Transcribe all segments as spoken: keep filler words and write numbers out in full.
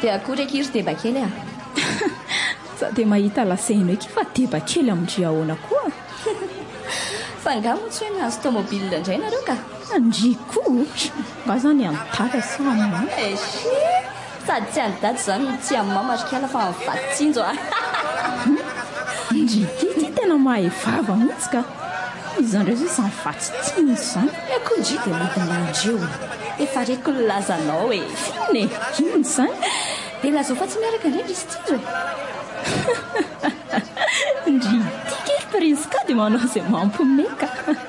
dia akory ekiry deba kely a za dia mahita lasaina eky fa deba kely amindry ahoana koa fa angamo tsy hoe nahazo tomobile indray nareo ka andry koa mba zany anotaka sama eshi sady tsy any dady zany tsy amin'ny mamatrikala fa mivatitsinjo a ndry ty ty tena mahay vava mihitsy ka izandreo zay samy vatitsinjo zany akodry dia midinandreo efa reko ny lazanao e fine iny zany dia lazao fa tsy miaraka indrindra izy tsinjo e ndry ty kely prince ka dia manao izay mampomeka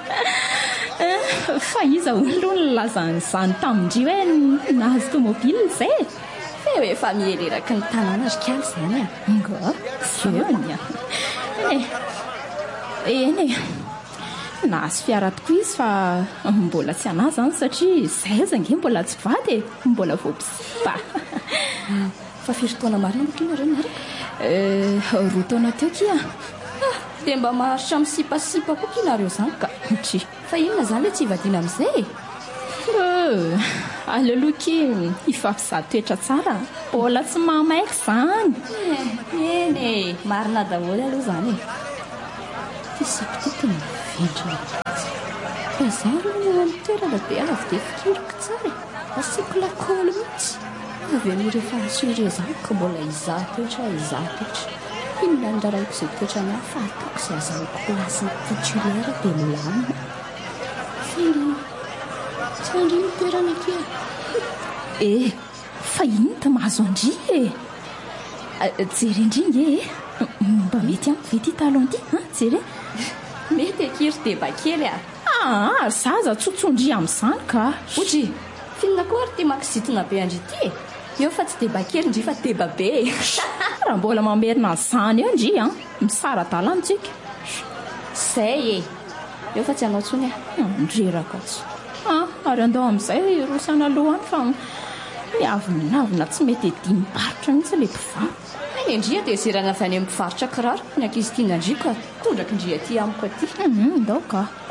fa iza oloha ny lazan'izany tamindry hoe nahazo tomobile izay fe hoe efa mieleraky ny tanàna rikaly zany a nga zeony a ene eny e nahazo fiara tokoa izy fa mbola tsy anahy zany satria izay aza nge mbola tsy vady e mbola voapisipa fa firy-taona marina mokinareo nareo roa taona teo kia dia mba maharitra misipasipa koa kinareo zany ka tsy fa inona zany le tsy hivadiana amin'izay aleoloky hifampizaha toetra tsara mbola tsy mamaiky zany eny e marina daholo aloha zany e tisapititiny vendrina fa zany aloha ny toerana dia avy dia fikiriko tsara e asiako lakôly mihitsy avy anirehefa asire zany ka mbola hizaha toetra hizaha toetra inona ny raraiko izay toetra ny ahy fa ataoko izay azahoako plasy titulaire dia milamina fely tsy andriny toerana kia e fa iny ta mahazo andry e jery indringa e mba mety amiko ve ty talon ty a jery mety ekiry deba kely a ah zaza tsotsondry amin'izany ka otry finona koa ary ty makizitina be andry ty e eo fa tsy deba kely indry fa deba be raha mbola mamerina zany eo ndry a misara talantsika zay e eo fa tsy hanao tsony a ndreraka tsy ah ary andao amin'izay rosana lohany fa miavinavina tsy mety edimibaritra mihitsy le mpivarotra any indria dia zerana avy any amin'ny mpivarotra kiraro ny ankizy tiana indrika tondraky indria ty amiko aty ndao ka